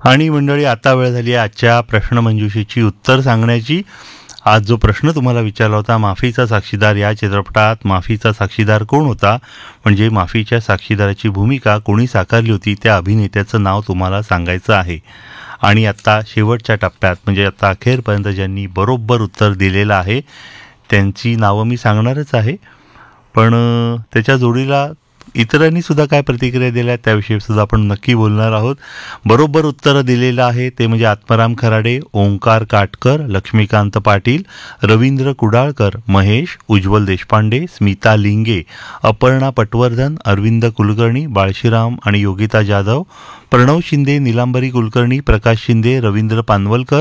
आणि मंडळी, आता वेळ झाली आहे आजच्या प्रश्नमंजुषेची उत्तर सांगण्याची. आज जो प्रश्न तुम्हाला विचारला होता, माफीचा साक्षीदार या चित्रपटात माफीचा साक्षीदार कोण होता, म्हणजे माफीच्या साक्षीदाराची भूमिका कोणी साकारली होती, त्या अभिनेत्याचं नाव तुम्हाला सांगायचं आहे. आणि आत्ता शेवटच्या टप्प्यात, म्हणजे आता अखेरपर्यंत ज्यांनी बरोबर उत्तर दिलेलं आहे त्यांची नावं मी सांगणारच आहे, पण त्याच्या जोडीला इतरांनी सुद्धा काय प्रतिक्रिया दिल्या त्याविषयी सुद्धा आपण नक्की बोलणार आहोत. बरोबर उत्तरं दिलेलं आहे ते म्हणजे आत्माराम खराडे, ओंकार काटकर, लक्ष्मीकांत पाटील, रवींद्र कुडाळकर, महेश, उज्ज्वल देशपांडे, स्मिता लिंगे, अपर्णा पटवर्धन, अरविंद कुलकर्णी, बाळशीराम आणि योगिता जाधव, प्रणव शिंदे, निलांबरी कुलकर्णी, प्रकाश शिंदे, रवींद्र पानवलकर,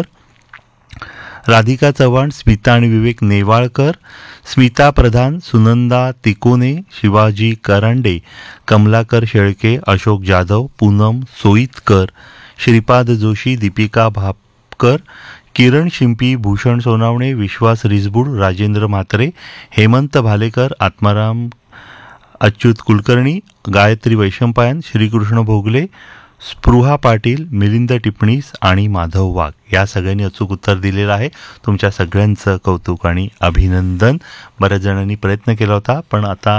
राधिका चव्हाण, स्मिता आणि विवेक नेवाळकर, स्मिता प्रधान, सुनंदा तिकोने, शिवाजी करांडे, कमलाकर शेळके, अशोक जाधव, पूनम सोईतकर, श्रीपाद जोशी, दीपिका भापकर, किरण शिंपी, भूषण सोनावणे, विश्वास रिसबूड, राजेंद्र म्हात्रे, हेमंत भालेकर, आत्माराम अच्युत कुलकर्णी, गायत्री वैशंपायन, श्रीकृष्ण भोगले, स्पृहा पाटील, मिलिंद टिपणीस आणि माधव वाघ या सगळ्यांनी अचूक उत्तर दिलेलं आहे. तुमच्या सगळ्यांचं कौतुक आणि अभिनंदन. बऱ्याच जणांनी प्रयत्न केला होता, पण आता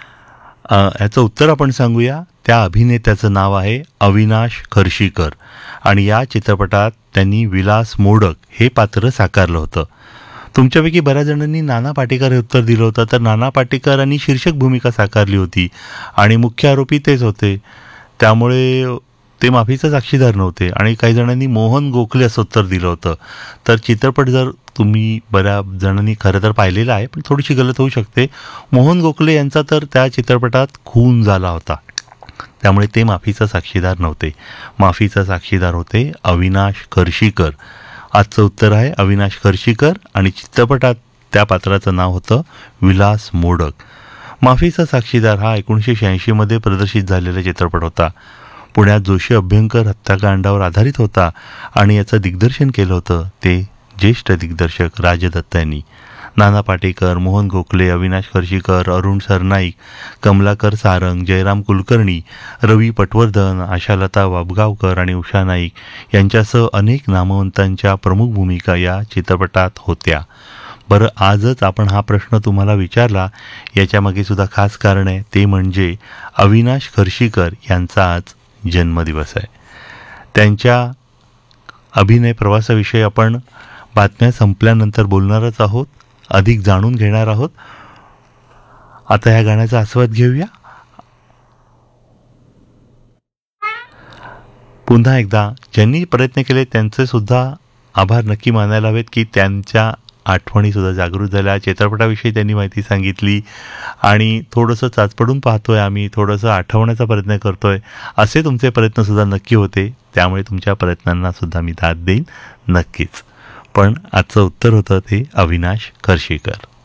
याचं उत्तर आपण सांगूया. त्या अभिनेत्याचं नाव आहे अविनाश खर्शीकर आणि या चित्रपटात त्यांनी विलास मोडक हे पात्र साकारलं होतं. तुमच्यापैकी बऱ्याच जणांनी नाना पाटेकर हे उत्तर दिलं होतं, तर नाना पाटेकरांनी शीर्षक भूमिका साकारली होती आणि मुख्य आरोपी तेच होते, त्यामुळे ते माफीचा साक्षीदार नव्हते. आणि काही जणांनी मोहन गोखले असं उत्तर दिलं होतं. तर चित्रपट जर तुम्ही बऱ्याच जणांनी खरं तर पाहिलेला आहे, पण थोडीशी गलत होऊ शकते. मोहन गोखले यांचा तर त्या चित्रपटात खून झाला होता, त्यामुळे ते माफीचा साक्षीदार नव्हते. माफीचा साक्षीदार होते अविनाश खर्शीकर. आजचं उत्तर आहे अविनाश खर्शीकर आणि चित्रपटात त्या पात्राचं नाव होतं विलास मोडक. माफीचा साक्षीदार हा 1986 प्रदर्शित झालेला चित्रपट होता. पुण्यात जोशी अभ्यंकर हत्याकांडावर आधारित होता आणि याचं दिग्दर्शन केलं होतं ते ज्येष्ठ दिग्दर्शक राजदत्त यांनी. नाना पाटेकर, मोहन गोखले, अविनाश खर्शीकर, अरुण सरनाईक, कमलाकर सारंग, जयराम कुलकर्णी, रवी पटवर्धन, आशालता वाबगावकर आणि उषा नाईक यांच्यासह अनेक नामवंतांच्या प्रमुख भूमिका या चित्रपटात होत्या. बरं, आजच आपण हा प्रश्न तुम्हाला विचारला याच्यामागे सुद्धा खास कारण आहे, ते म्हणजे अविनाश खर्शीकर यांचा आज जन्मदिवस आहे. त्यांच्या अभिनय प्रवासाविषयी आपण बातम्या संपल्यानंतर बोलणारच आहोत, अधिक जाणून घेणार आहोत. आता ह्या गाण्याचा आस्वाद घेऊया. पुन्हा एकदा ज्यांनी प्रयत्न केले त्यांचे सुद्धा आभार नक्की मानायला हवेत की त्यांच्या आठवणीसुद्धा जागृत झाल्या. चित्रपटाविषयी त्यांनी माहिती सांगितली आणि थोडंसं चाचपडून पाहतोय आम्ही, थोडंसं आठवण्याचा प्रयत्न करतोय, असे तुमचे प्रयत्नसुद्धा नक्की होते. त्यामुळे तुमच्या प्रयत्नांनासुद्धा मी दाद देईन नक्कीच. पण आजचं उत्तर होतं ते अविनाश खर्शीकर.